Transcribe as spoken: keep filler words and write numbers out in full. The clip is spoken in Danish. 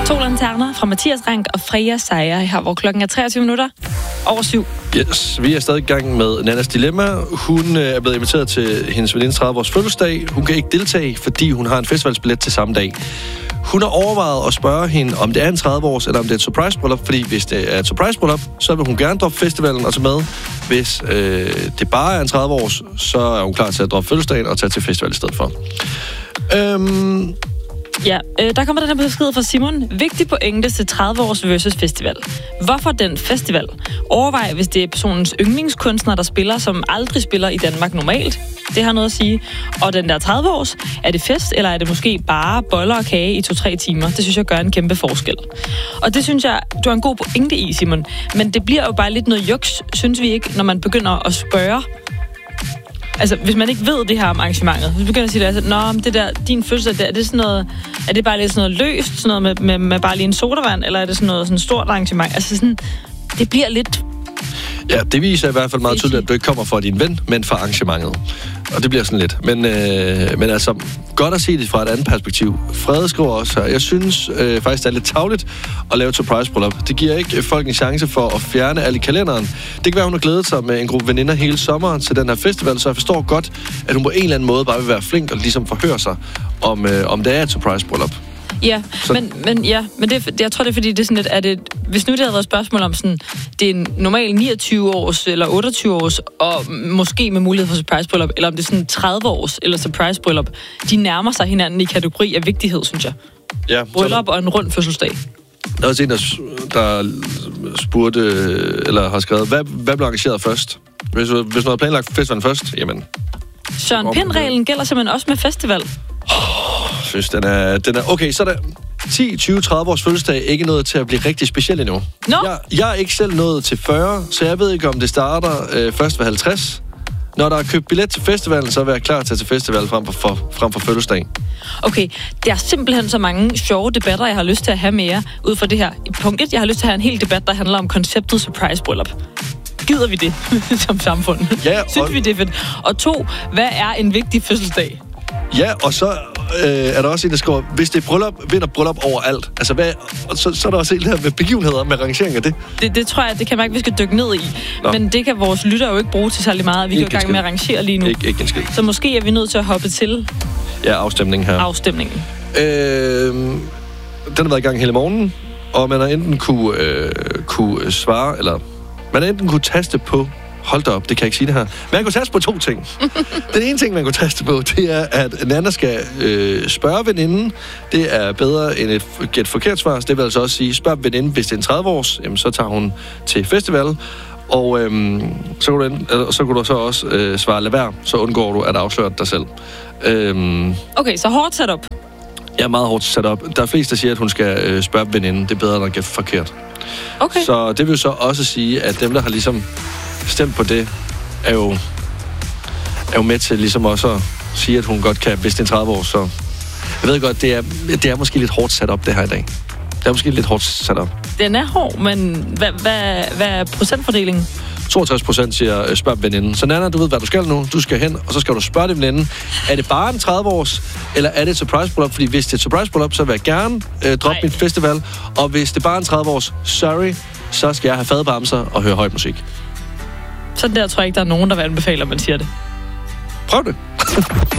To lanterner fra Mathias Rank og Freja Seier her, hvor klokken er treogtyve minutter over syv. Yes, vi er stadig i gang med Nannas Dilemma. Hun øh, er blevet inviteret til hendes venindes tredive-års fødselsdag. Hun kan ikke deltage, fordi hun har en festivalsbillet til samme dag. Hun har overvejet at spørge hende, om det er en tredive-års, eller om det er et surprise-bryllup. Fordi hvis det er et surprise-bryllup, så vil hun gerne droppe festivalen og tage med. Hvis øh, det bare er en tredive-års, så er hun klar til at droppe fødselsdagen og tage til festival i stedet for. Øhm... Ja, øh, der kommer den her besked fra Simon. Vigtig pointe til tredive-års versus festival. Hvorfor den festival? Overvej, hvis det er personens yndlingskunstner, der spiller, som aldrig spiller i Danmark normalt. Det har noget at sige. Og den der tredive-års, er det fest, eller er det måske bare boller og kage i to-tre timer? Det synes jeg gør en kæmpe forskel. Og det synes jeg, du har en god pointe i, Simon. Men det bliver jo bare lidt noget juks, synes vi ikke, når man begynder at spørge. Altså, hvis man ikke ved det her om arrangementet, hvis man begynder at sige, altså, nå, det der, din fødselsdag, er det sådan noget, er det bare lidt sådan noget løst, sådan noget med, med, med bare lige en sodavand, eller er det sådan noget sådan stort arrangement? Altså sådan, det bliver lidt... Ja, det viser i hvert fald meget tydeligt, at du ikke kommer fra din ven, men fra arrangementet. Og det bliver sådan lidt. Men, øh, men altså, godt at se det fra et andet perspektiv. Frede skriver også her, jeg synes øh, faktisk, det er lidt tarveligt at lave et surprise-bryllup. Det giver ikke folk en chance for at fjerne alle i kalenderen. Det kan være, hun har glædet sig med en gruppe veninder hele sommeren til den her festival, så jeg forstår godt, at hun på en eller anden måde bare vil være flink og ligesom forhøre sig, om, øh, om det er et surprise-bryllup. Ja, men, men, ja, men det, jeg tror, det er fordi, det er sådan lidt, at det, hvis nu det havde været et spørgsmål om sådan, det er en normal niogtyve års eller otteogtyve års, og måske med mulighed for surprise-bryllup, eller om det er sådan tredive års eller surprise-bryllup, de nærmer sig hinanden i kategori af vigtighed, synes jeg. Ja, bryllup og en rund fødselsdag. Der er også en, der, der spurgte, eller har skrevet, hvad, hvad blev arrangeret først? Hvis, hvis man havde planlagt festivalen først, jamen... Søren Pind-reglen gælder simpelthen også med festival. Jeg synes, den er, den er... Okay, så er der ti, tyve, tredive års fødselsdag ikke nået til at blive rigtig speciel endnu. No. Jeg, jeg er ikke selv nået til fyrre, så jeg ved ikke, om det starter øh, først ved halvtreds. Når der er købt billet til festivalen, så er jeg klar til at tage festival frem for, for, frem for fødselsdagen. Okay, der er simpelthen så mange sjove debatter, jeg har lyst til at have med jer ud fra det her. I punkt et, jeg har lyst til at have en hel debat, der handler om konceptet surprise-bryllup. Gider vi det som samfund? Ja, Synes og... vi det er fedt? Og to, hvad er en vigtig fødselsdag? Ja, og så øh, er der også en, der skriver, hvis det er bryllup, vinder bryllup overalt. Altså, hvad, og så, så er der også en der med begivenheder, med rangering af det. det. Det tror jeg, det kan man ikke, vi skal dykke ned i. Nå. Men det kan vores lytter jo ikke bruge til særlig meget. Vi er i gang med at rangere lige nu. Ikke, ikke en skid. Så måske er vi nødt til at hoppe til... Ja, afstemningen her. Afstemningen. Øh, den har været i gang hele morgenen, og man har enten kunne, øh, kunne svare, eller man har enten kunne taste på... Hold da op, det kan jeg ikke sige det her. Man kan taste på to ting. Den ene ting, man kan taste på, det er, at Nana skal øh, spørge veninden. Det er bedre end et gæt forkert svar. Det vil altså også sige, spørg veninden, hvis det er en tredive års, jamen, så tager hun til festival. Og øhm, så, kunne du, øh, så kunne du så også øh, svare lad være, så undgår du at afsløre dig selv. Øhm, okay, så hårdt sat op. Ja, meget hårdt sat op. Der er flest, der siger, at hun skal øh, spørge veninden. Det er bedre, end at gætte forkert. Okay. Så det vil så også sige, at dem, der har ligesom stemt på det, er jo, er jo med til ligesom også at sige, at hun godt kan, hvis det er tredive år, så... Jeg ved godt, det er, det er måske lidt hårdt sat op, det her i dag. Det er måske lidt hårdt sat op. Den er hård, men hvad, hvad, hvad er procentfordelingen? toogtres procent siger, spørg veninden. Så Nana, du ved, hvad du skal nu. Du skal hen, og så skal du spørge din veninde. Er det bare en tredive års, eller er det et surprise-bryllup? Fordi hvis det er et surprise-bryllup, så vil jeg gerne øh, droppe min festival. Og hvis det bare er en tredive års, sorry, så skal jeg have fadbamser og høre høj musik. Sådan der tror jeg ikke, der er nogen, der vil anbefale, at man siger det. Prøv det.